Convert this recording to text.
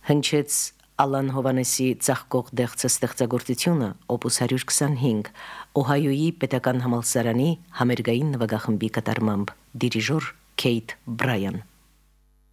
Հնչեց Ալան Հովանեսի «Ծաղկող դեղցը» ստեղծագործությունը Opus 125 Օհայոյի պետական համալսարանի համերգային նվագախմբի կատարմամբ դիրիժոր Քեյթ Բրայան